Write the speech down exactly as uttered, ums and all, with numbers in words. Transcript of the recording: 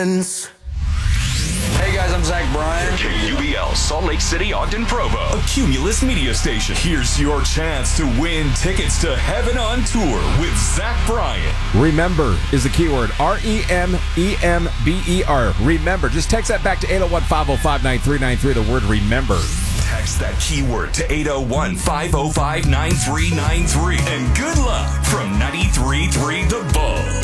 Hey guys, I'm Zach Bryan. K U B L, Salt Lake City, Ogden, Provo. A Cumulus media station. Here's your chance to win tickets to Heaven on Tour with Zach Bryan. Remember is the keyword. R E M E M B E R. Remember. Just text that back to eight oh one, five oh five, nine three nine three, the word remember. Text that keyword to eight oh one, five oh five, nine three nine three. And good luck from ninety-three point three The Bull.